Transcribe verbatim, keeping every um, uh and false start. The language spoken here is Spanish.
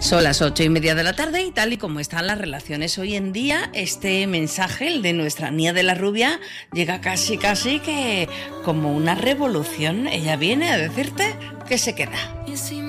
Son las ocho y media de la tarde y tal y como están las relaciones hoy en día, este mensaje, el de nuestra Nia de la Rubia, llega casi casi que como una revolución. Ella viene a decirte que se queda.